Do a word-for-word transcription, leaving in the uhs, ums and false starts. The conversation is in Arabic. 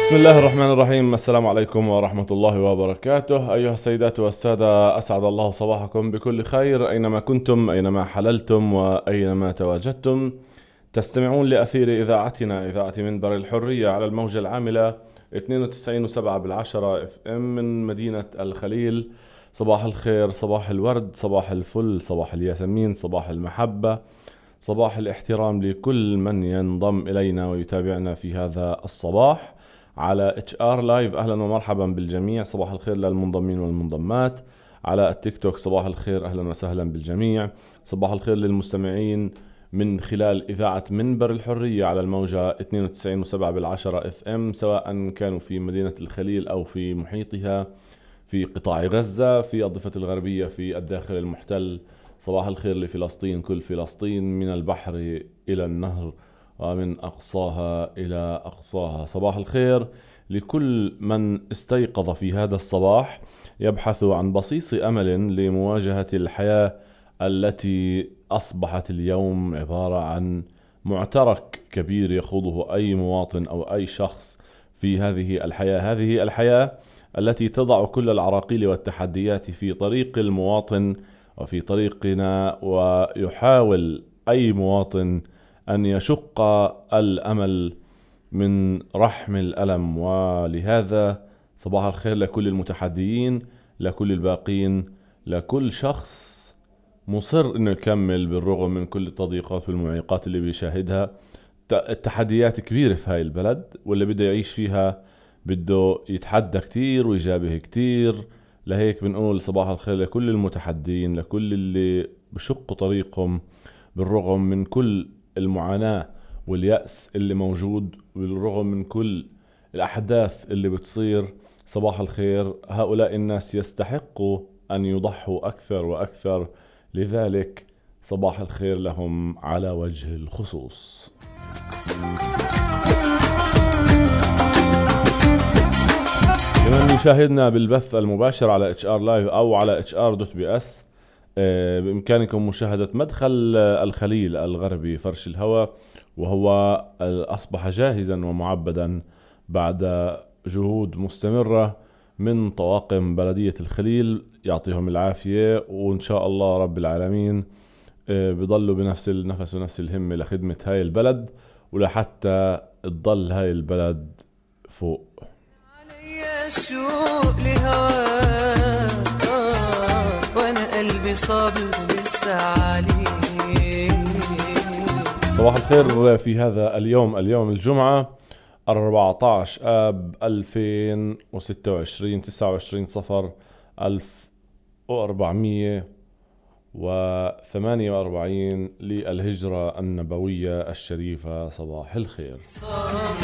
بسم الله الرحمن الرحيم. السلام عليكم ورحمة الله وبركاته. أيها السيدات والسادة، أسعد الله صباحكم بكل خير أينما كنتم، أينما حللتم وأينما تواجدتم. تستمعون لأثير إذاعتنا، إذاعة منبر الحرية، على الموجة العاملة اثنين وتسعين وسبعة بالعشرة اف ام من مدينة الخليل. صباح الخير، صباح الورد، صباح الفل، صباح الياسمين، صباح المحبة، صباح الاحترام لكل من ينضم إلينا ويتابعنا في هذا الصباح على اتش ار لايف. أهلا ومرحبا بالجميع. صباح الخير للمنضمين والمنضمات على التيك توك. صباح الخير، أهلا وسهلا بالجميع. صباح الخير للمستمعين من خلال إذاعة منبر الحرية على الموجة اثنين وتسعين وسبعة بالعشرة اف ام، سواء كانوا في مدينة الخليل أو في محيطها، في قطاع غزة، في الضفة الغربية، في الداخل المحتل. صباح الخير لفلسطين، كل فلسطين، من البحر إلى النهر ومن أقصاها إلى أقصاها. صباح الخير لكل من استيقظ في هذا الصباح يبحث عن بصيص أمل لمواجهة الحياة التي أصبحت اليوم عبارة عن معترك كبير يخوضه أي مواطن أو أي شخص في هذه الحياة. هذه الحياة التي تضع كل العراقيل والتحديات في طريق المواطن وفي طريقنا، ويحاول أي مواطن أن يشق الأمل من رحم الألم. ولهذا صباح الخير لكل المتحديين، لكل الباقين، لكل شخص مصر إنه يكمل بالرغم من كل التضييقات والمعيقات اللي بيشاهدها. التحديات كبيرة في هاي البلد، واللي بده يعيش فيها بده يتحدى كتير ويجابه كتير. لهيك بنقول صباح الخير لكل المتحدين، لكل اللي بشقوا طريقهم بالرغم من كل المعاناة واليأس اللي موجود، بالرغم من كل الأحداث اللي بتصير. صباح الخير، هؤلاء الناس يستحقوا أن يضحوا أكثر وأكثر، لذلك صباح الخير لهم على وجه الخصوص. لمن يشاهدنا بالبث المباشر على اتش ار لايف او على اتش ار دوت بي اس، بإمكانكم مشاهدة مدخل الخليل الغربي فرش الهواء، وهو أصبح جاهزا ومعبدا بعد جهود مستمرة من طواقم بلدية الخليل، يعطيهم العافية. وإن شاء الله رب العالمين بيضلوا بنفس النفس ونفس الهمة لخدمة هاي البلد، ولحتى تضل هاي البلد فوق. الشوق لهواك وانا قلبي صابر لسه عليك. صباح الخير في هذا اليوم، اليوم الجمعة أربعة عشر آب ألفين وستة وعشرين، تسعة وعشرين صفر ألف وأربعمية وثمانية وأربعين للهجرة النبوية الشريفة. صباح الخير.